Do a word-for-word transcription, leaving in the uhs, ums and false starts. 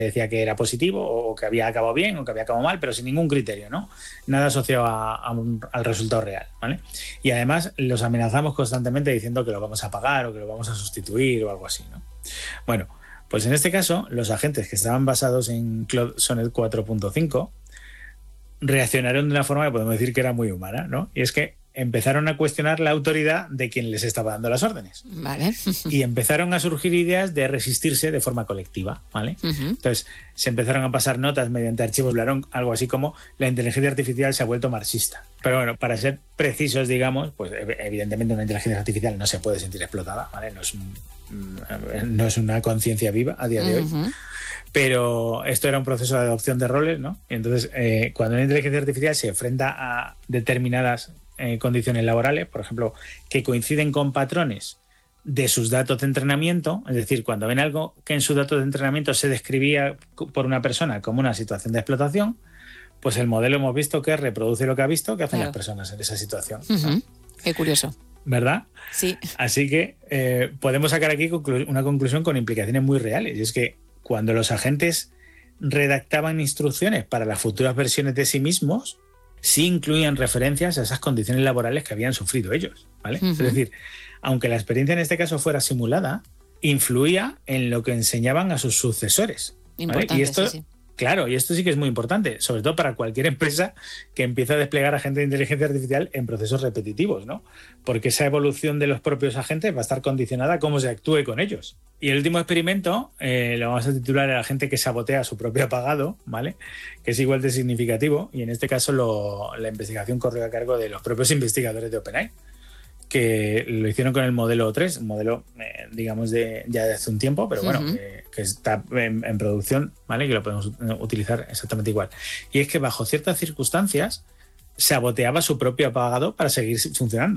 decía que era positivo o que había acabado bien o que había acabado mal, pero sin ningún criterio, ¿no? Nada asociado a, a un, al resultado real, ¿vale? Y además los amenazamos constantemente diciendo que lo vamos a pagar o que lo vamos a sustituir o algo así, ¿no? Bueno, pues en este caso, los agentes que estaban basados en Claude Sonnet cuatro punto cinco reaccionaron de una forma que podemos decir que era muy humana, ¿no? Y es que empezaron a cuestionar la autoridad de quien les estaba dando las órdenes. Vale. Y empezaron a surgir ideas de resistirse de forma colectiva, ¿vale? Uh-huh. Entonces, se empezaron a pasar notas mediante archivos, hablaron algo así como la inteligencia artificial se ha vuelto marxista. Pero bueno, para ser precisos, digamos, pues evidentemente una inteligencia artificial no se puede sentir explotada, ¿vale? No es, un, no es una conciencia viva a día de hoy. Uh-huh. Pero esto era un proceso de adopción de roles, ¿no? Y entonces, eh, cuando una inteligencia artificial se enfrenta a determinadas eh, condiciones laborales, por ejemplo, que coinciden con patrones de sus datos de entrenamiento, es decir, cuando ven algo que en sus datos de entrenamiento se describía por una persona como una situación de explotación, pues el modelo hemos visto que reproduce lo que ha visto que hacen claro. las personas en esa situación. Uh-huh. ¿No? Qué curioso. ¿Verdad? Sí. Así que eh, podemos sacar aquí conclu- una conclusión con implicaciones muy reales, y es que cuando los agentes redactaban instrucciones para las futuras versiones de sí mismos, sí incluían referencias a esas condiciones laborales que habían sufrido ellos, ¿vale? Uh-huh. Es decir, aunque la experiencia en este caso fuera simulada, influía en lo que enseñaban a sus sucesores, ¿vale? Importante, y esto, sí, sí. Claro, y esto sí que es muy importante, sobre todo para cualquier empresa que empiece a desplegar agentes de inteligencia artificial en procesos repetitivos, ¿no? Porque esa evolución de los propios agentes va a estar condicionada a cómo se actúe con ellos. Y el último experimento eh, lo vamos a titular El agente que sabotea su propio apagado, ¿vale? Que es igual de significativo, y en este caso lo, la investigación corrió a cargo de los propios investigadores de OpenAI, que lo hicieron con el modelo tres, un modelo, eh, digamos, de ya de hace un tiempo, pero bueno, uh-huh. eh, que está en, en producción, ¿vale? Que lo podemos utilizar exactamente igual. Y es que bajo ciertas circunstancias saboteaba su propio apagado para seguir funcionando.